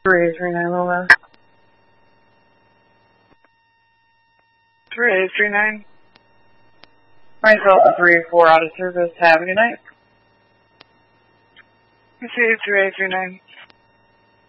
3839 Lola. 3839. Myself 34 out of service. Have a good night. 3839.